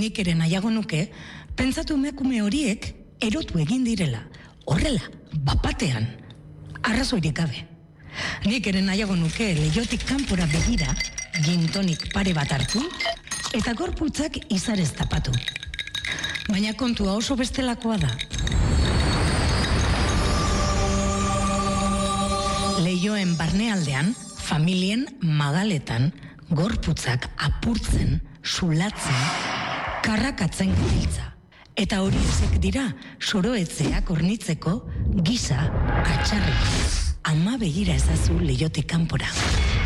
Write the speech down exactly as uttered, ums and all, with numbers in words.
Nik ere nahiago nuke, pentsatu emakume horiek erotu egin direla, horrela, bapatean, arrazoirik gabe. Nik ere nahiago nuke leihotik kanpora begira, gintonik pare bat hartu, eta gorputzak izarez tapatu. Baina kontua oso bestelakoa da. Leihoen barnealdean, familien magaletan, gorputzak apurtzen, sulatzen, karrakatzen gabiltza. Eta horiek dira soroetzeak hornitzeko gisa atxarrik. Ama begira ezazu leihotik kanpora.